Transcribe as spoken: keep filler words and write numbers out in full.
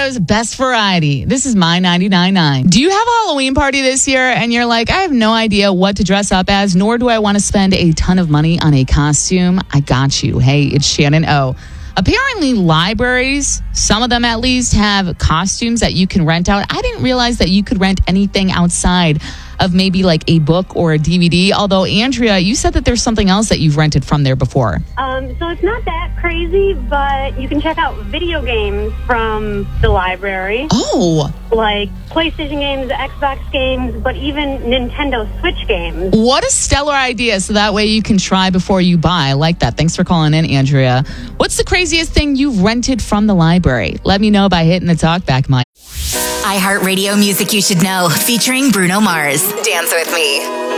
Andrea's Best Variety. This is My ninety-nine point nine. Do you have a Halloween party this year and you're like, I have no idea what to dress up as, nor do I want to spend a ton of money on a costume? I got you. Hey, it's Shannon O. Apparently, libraries, some of them at least, have costumes that you can rent out. I didn't realize that you could rent anything outside of maybe like a book or a D V D. Although, Andrea, you said that there's something else that you've rented from there before. Um, so it's not that crazy, but you can check out video games from the library. Oh. Like PlayStation games, Xbox games, but even Nintendo Switch games. What a stellar idea. So that way you can try before you buy. I like that. Thanks for calling in, Andrea. What's the craziest thing you've rented from the library? Let me know by hitting the talkback mic. iHeartRadio Music You Should Know, featuring Bruno Mars. Dance with me.